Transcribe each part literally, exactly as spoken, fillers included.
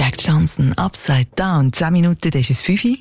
Jack Johnson, Upside Down. Zehn Minuten, das ist es fünf.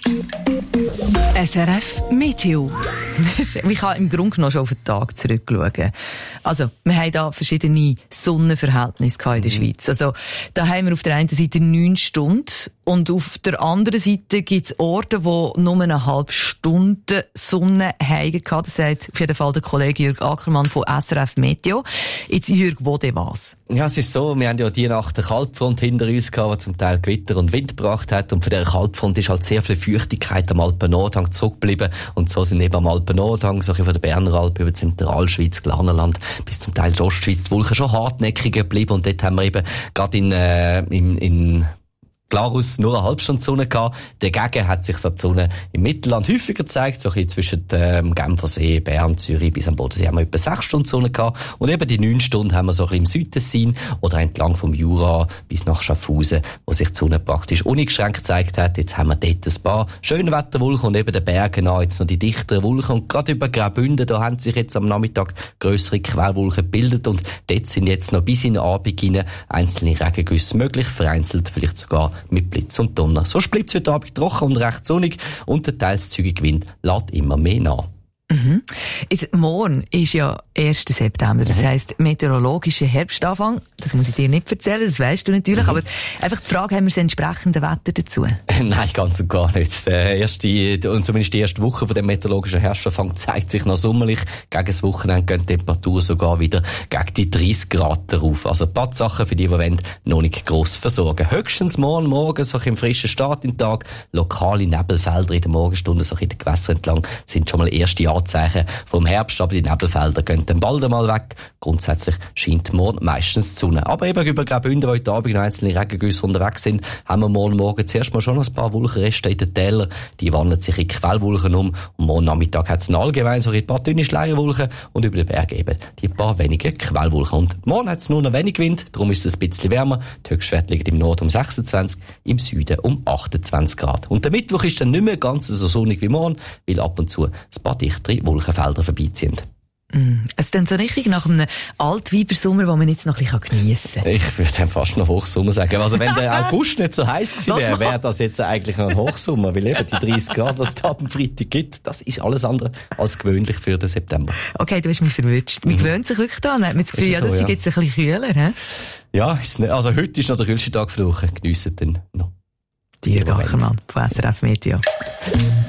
S R F Meteo. Man kann im Grunde genommen schon auf den Tag zurückschauen. Also, wir haben da verschiedene Sonnenverhältnisse in der mhm. Schweiz. Also, da haben wir auf der einen Seite neun Stunden und auf der anderen Seite gibt es Orte, wo nur eine halbe Stunde Sonne haben. Das sagt auf jeden Fall der Kollege Jürg Ackermann von S R F Meteo. Jetzt, Jürg, wo denn was? Ja, es ist so, wir haben ja die Nacht eine Kaltfront hinter uns gehabt, die zum Teil Gewitter und Wind gebracht hat. Und von dieser Kaltfront ist halt sehr viel Feuchtigkeit am Alpen-Nordhang zurückgeblieben. Und so sind eben am Alpen-Nordhang, so von der Berner Alp über die Zentralschweiz, Glarnerland bis zum Teil die Ostschweiz, die Wolken schon hartnäckig geblieben. Und dort haben wir eben gerade in, äh, in, in Glarus nur eine halbe Stunde Sonne gehabt. Dagegen hat sich so die Sonne im Mittelland häufiger gezeigt, so ein bisschen zwischen dem Genfersee, Bern, Zürich bis am Bodensee haben wir etwa sechs Stunden Sonne gehabt. Und eben die neun Stunden haben wir so ein bisschen im Südtessin oder entlang vom Jura bis nach Schaffhausen, wo sich die Sonne praktisch uneingeschränkt gezeigt hat. Jetzt haben wir dort ein paar schöne Wetterwolken und eben den Bergen an jetzt noch die dichteren Wolken. Und gerade über Graubünden, da haben sich jetzt am Nachmittag grössere Quellwolken gebildet und dort sind jetzt noch bis in den Abend hinein einzelne Regengüsse möglich, vereinzelt vielleicht sogar mit Blitz und Donner. So bleibt es heute Abend trocken und recht sonnig und der teils zügige Wind lässt immer mehr nach. Mhm. Jetzt, morgen ist ja erster September, das mhm. heisst meteorologischer Herbstanfang. Das muss ich dir nicht erzählen, das weisst du natürlich, mhm. aber einfach die Frage, haben wir das entsprechende Wetter dazu? Nein, ganz und gar nicht. Der erste, und zumindest die erste Woche von dem meteorologischen Herbstanfang zeigt sich noch sommerlich. Gegen das Wochenende gehen die Temperaturen sogar wieder gegen die dreißig Grad rauf. Also ein paar Sachen für die, die wollen, noch nicht gross versorgen. Höchstens morgen Morgen, so im frischen Start in den Tag, lokale Nebelfelder in der Morgenstunde, so in den Gewässern entlang, sind schon mal erste Zeichen vom Herbst, aber die Nebelfelder gehen dann bald einmal weg. Grundsätzlich scheint morgen meistens die Sonne. Aber eben über Graubünden, wo heute Abend noch einzelne Regengüsse unterwegs sind, haben wir morgen Morgen zuerst mal schon ein paar Wolkenreste in den Tälern. Die wandeln sich in Quellwolken um. Und morgen Nachmittag hat es allgemein so ein paar dünne Schleierwolken und über den Berg eben die paar wenige Quellwolken. Und morgen hat es nur noch wenig Wind, darum ist es ein bisschen wärmer. Die Höchstwerte liegen im Norden um sechsundzwanzig, im Süden um achtundzwanzig Grad. Und der Mittwoch ist dann nicht mehr ganz so sonnig wie morgen, weil ab und zu ein paar dichtere Wolkenfelder vorbeiziehen. Mm. Es ist dann so richtig nach einem Altweibersommer, den man jetzt noch ein bisschen geniessen kann. Ich würde dann fast noch Hochsommer sagen. Also wenn der August nicht so heiß gewesen wäre, wäre das jetzt eigentlich noch ein Hochsommer. Weil eben die dreißig Grad, was es da am Freitag gibt, das ist alles andere als gewöhnlich für den September. Okay, du hast mich verwünscht. Man mhm. gewöhnt sich wirklich daran. Hat man das Gefühl, ja, das so, ist jetzt ein bisschen kühler. He? Ja, ist nicht. Also heute ist noch der kühlste Tag für die Woche. Geniessen dann noch. Jürg Ackermann von S R F Meteo.